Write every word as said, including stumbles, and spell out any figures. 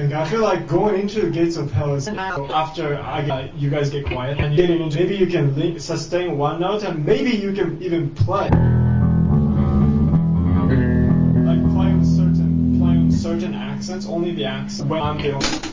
drink. I feel like going into the gates of hell is after I get, you guys get quiet and you get into, maybe you can link, sustain one note and maybe you can even play. Like play on certain play on certain accents, only the accent when I'm the only